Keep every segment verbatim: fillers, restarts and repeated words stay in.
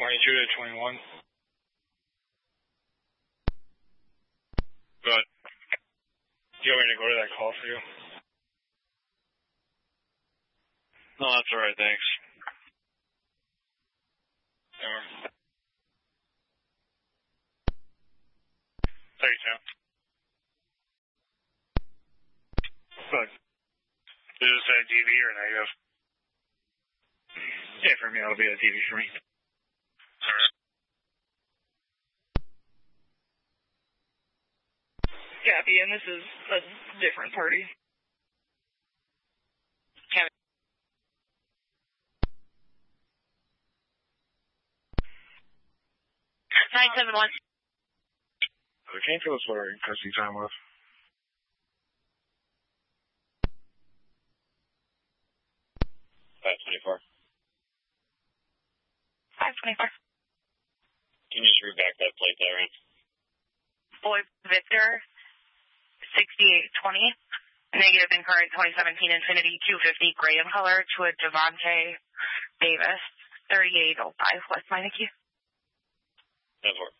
twenty-two to twenty-one. But, do you want me to go to that call for you? No, that's alright, thanks. Yeah. thirty-two. Good. Is this a D V or negative? Yeah, for me, it'll be a D V for me. Alright. Yeah, Ian, this is a different party. Kevin. nine seven one. Can you tell us what our custody time was? five twenty-four. five twenty-four. Can you just read back that plate there, Ryan? Boy Victor, sixty-eight twenty. Negative in current twenty seventeen Infinity two fifty gray in color to a Devontae Davis, thirty-eight oh five West Meineke. That's work.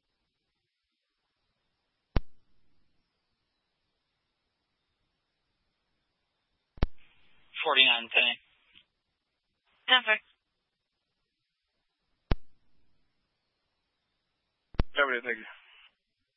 forty-nine Penny. Denver. Everybody, thank you.